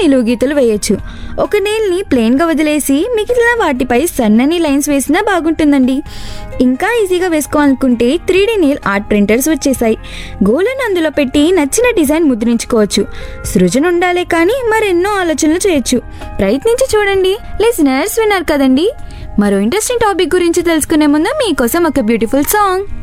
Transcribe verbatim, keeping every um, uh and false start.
నిలువు గీతలు వేయొచ్చు. ఒక నెయిల్ని ప్లెయిన్గా వదిలేసి మిగిలిన వాటిపై సన్నని లైన్స్ వేసినా బాగుంటుందండి. ఇంకా ఈజీగా వేసుకోవాలనుకుంటే three D nail art printers వచ్చేసాయి. గోలను అందులో పెట్టి నచ్చిన డిజైన్ ముద్రించుకోవచ్చు. సృజన ఉండాలే కానీ మరెన్నో ఆలోచనలు చేయొచ్చు. ప్రయత్నించి చూడండి. లిజనర్స్ విన్నారు కదండి. మరో ఇంట్రెస్టింగ్ టాపిక్ గురించి తెలుసుకునే ముందు మీకోసం ఒక బ్యూటిఫుల్ సాంగ్.